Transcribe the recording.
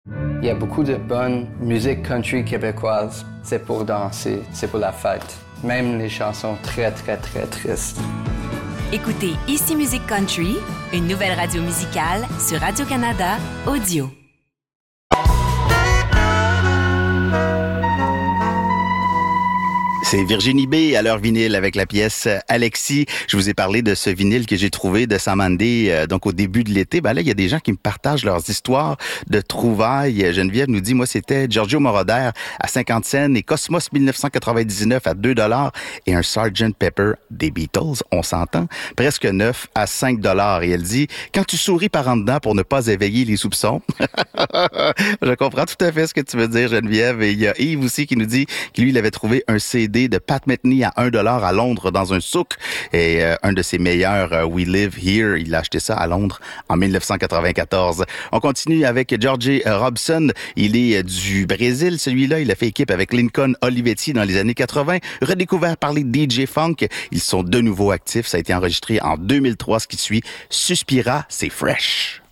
Il y a beaucoup de bonne musique country québécoise. C'est pour danser, c'est pour la fête. Même les chansons très, très, très tristes. Écoutez Ici Musique Country, une nouvelle radio musicale sur Radio-Canada Audio. C'est Virginie B à leur vinyle avec la pièce Alexis. Je vous ai parlé de ce vinyle que j'ai trouvé de Sam Handy, donc au début de l'été. Ben là, il y a des gens qui me partagent leurs histoires de trouvailles. Geneviève nous dit, moi, c'était Giorgio Moroder à 50 cents et Cosmos 1999 à $2 et un Sgt. Pepper des Beatles, on s'entend, presque neuf à $5. Et elle dit, quand tu souris par en dedans pour ne pas éveiller les soupçons. Je comprends tout à fait ce que tu veux dire, Geneviève. Et il y a Yves aussi qui nous dit que lui, il avait trouvé un CD de Pat Metheny à $1 à Londres dans un souk. Et un de ses meilleurs, We Live Here, il a acheté ça à Londres en 1994. On continue avec Georgie Robson. Il est du Brésil, celui-là. Il a fait équipe avec Lincoln Olivetti dans les années 80. Redécouvert par les DJ Funk. Ils sont de nouveau actifs. Ça a été enregistré en 2003. Ce qui suit, Suspira, c'est fresh.